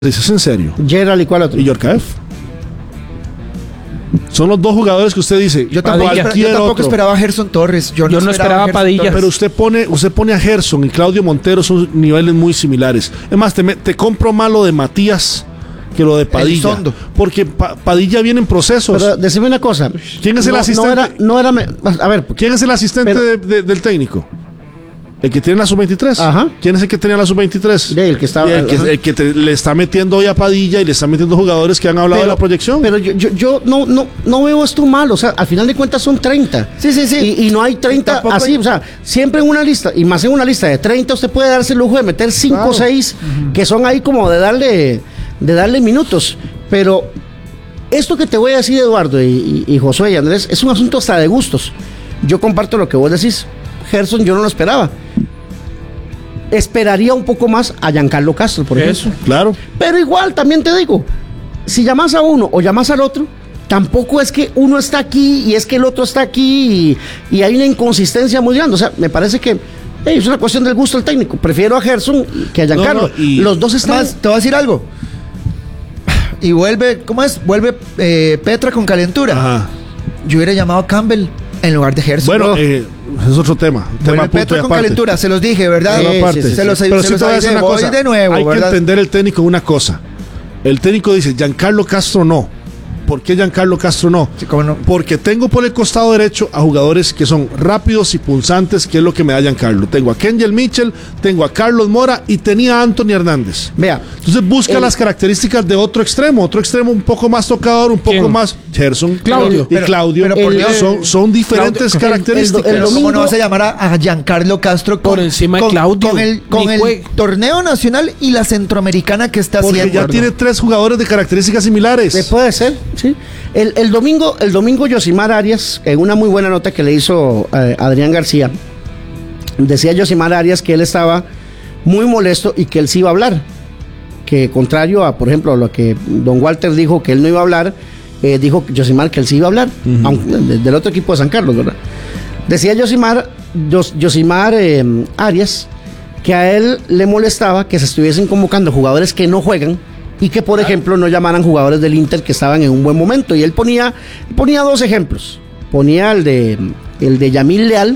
¿Es en serio? Gerald y cuál otro. Y Yorkaev. Son los dos jugadores que usted dice. Yo tampoco esperaba a Gerson Torres. Yo no esperaba a Padilla. Pero usted pone a Gerson y Claudio Montero, son niveles muy similares. Es más, te compro más lo de Matías que lo de Padilla. Porque Padilla viene en procesos. Pero decime una cosa. ¿Quién es el asistente? A ver, ¿quién es el asistente del técnico? El que tiene la sub-23. Ajá. ¿Quién es el que tenía la sub-23? El que estaba. El que le está metiendo hoy a Padilla y le está metiendo jugadores que han hablado de la proyección. Pero yo no veo esto mal. O sea, al final de cuentas son 30. Sí. Y no hay 30 así. O sea, siempre en una lista, y más en una lista de 30, usted puede darse el lujo de meter 5 o 6 que son ahí como de darle minutos. Pero esto que te voy a decir, Eduardo y Josué y Andrés, es un asunto hasta de gustos. Yo comparto lo que vos decís. Gerson yo no lo esperaba. Esperaría un poco más a Giancarlo Castro, por ejemplo. Eso, claro. Pero igual, también te digo, si llamas a uno o llamas al otro, tampoco es que uno está aquí y es que el otro está aquí y hay una inconsistencia muy grande. O sea, me parece que es una cuestión del gusto del técnico. Prefiero a Gerson que a Giancarlo. Los dos están... Más, te voy a decir algo. Y vuelve, ¿cómo es? Vuelve Petra con calentura. Ajá. Yo hubiera llamado a Campbell en lugar de Gerson. Bueno, es otro tema. Petra con calentura, se los dije, ¿verdad? Sí. Se los dije, voy de nuevo, hay ¿verdad? que entender el técnico una cosa. El técnico dice, Giancarlo Castro no. ¿Por qué Giancarlo Castro no? Sí, ¿cómo no? Porque tengo por el costado derecho a jugadores que son rápidos y punzantes, que es lo que me da Giancarlo. Tengo a Kenjel Mitchell, tengo a Carlos Mora y tenía a Anthony Hernández. Vea. Entonces busca las características de otro extremo un poco más tocador, un poco más Gerson, Claudio. Y Claudio. Pero por Dios, son diferentes características. Pero ¿cómo no vas a llamar a Giancarlo Castro por encima de Claudio? Con el torneo nacional y la centroamericana que está haciendo. Porque ya tiene 3 jugadores de características similares. Puede ser, sí. El domingo Yosimar Arias, en una muy buena nota que le hizo Adrián García, decía Yosimar Arias que él estaba muy molesto y que él sí iba a hablar. Que contrario a, por ejemplo, lo que don Walter dijo que él no iba a hablar, dijo Yosimar que él sí iba a hablar, aunque, del otro equipo de San Carlos, ¿verdad? Decía Yosimar Arias que a él le molestaba que se estuviesen convocando jugadores que no juegan y que, por ejemplo, no llamaran jugadores del Inter que estaban en un buen momento. Y él ponía 2 ejemplos. Ponía el de Yamil Leal,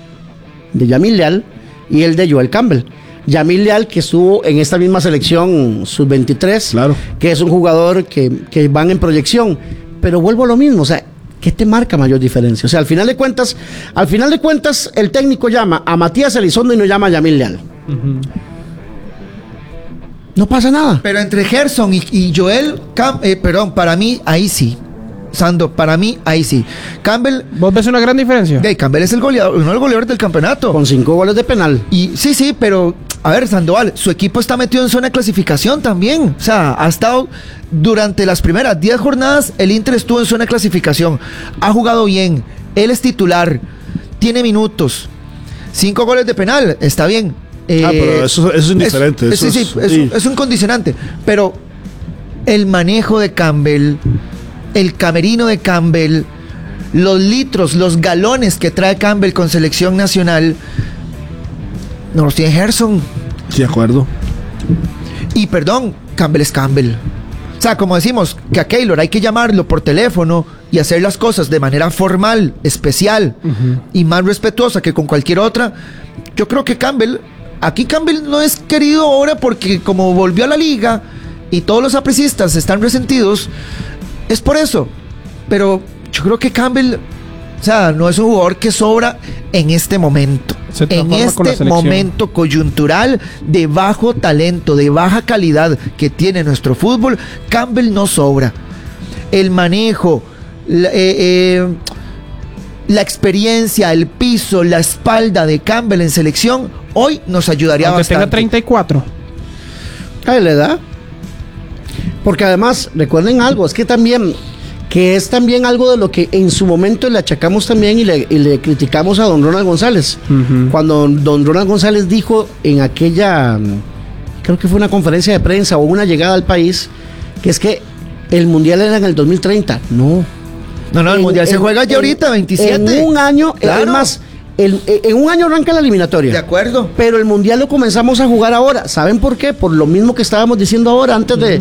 y el de Joel Campbell. Yamil Leal, que estuvo en esta misma selección sub-23, claro, que es un jugador que van en proyección. Pero vuelvo a lo mismo, o sea, ¿qué te marca mayor diferencia? O sea, al final de cuentas, el técnico llama a Matías Elizondo y no llama a Yamil Leal. No pasa nada. Pero entre Gerson y Joel, para mí, ahí sí. Sando, para mí, ahí sí. Campbell. ¿Vos ves una gran diferencia? Campbell es uno de los goleadores del campeonato. Con 5 goles de penal. Y sí, pero, a ver, Sandoval, su equipo está metido en zona de clasificación también. O sea, ha estado durante las primeras 10 jornadas, el Inter estuvo en zona de clasificación. Ha jugado bien. Él es titular. Tiene minutos. 5 goles de penal. Está bien. Pero eso es indiferente. Es un condicionante. Pero el manejo de Campbell, el camerino de Campbell, los litros, los galones que trae Campbell con selección nacional, no los tiene Gerson. Sí, de acuerdo. Y perdón, Campbell es Campbell. O sea, como decimos, que a Keylor hay que llamarlo por teléfono y hacer las cosas de manera formal, especial y más respetuosa que con cualquier otra. Yo creo que Campbell no es querido ahora porque como volvió a la liga y todos los aprecistas están resentidos, es por eso. Pero yo creo que Campbell, o sea, no es un jugador que sobra en este momento. En este momento coyuntural de bajo talento, de baja calidad que tiene nuestro fútbol, Campbell no sobra. El manejo, la experiencia, el piso, la espalda de Campbell en selección hoy nos ayudaría bastante. Tenga 34. ¿Qué le da? Porque además, recuerden algo, es también algo de lo que en su momento le achacamos también y le criticamos a don Ronald González. Cuando don Ronald González dijo en aquella, creo que fue una conferencia de prensa o una llegada al país, que es que el Mundial era en el 2030. No, el Mundial se juega ya ahorita, 27. En un año, claro. Es más, En un año arranca la eliminatoria. De acuerdo. Pero el Mundial lo comenzamos a jugar ahora. ¿Saben por qué? Por lo mismo que estábamos diciendo ahora, antes de